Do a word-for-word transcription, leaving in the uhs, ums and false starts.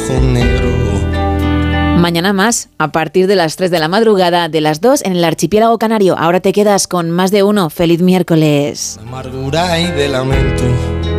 cajón negro. Mañana más, a partir de las tres de la madrugada, de las dos en el archipiélago canario. Ahora te quedas con Más de Uno. Feliz miércoles. De amargura y de lamento.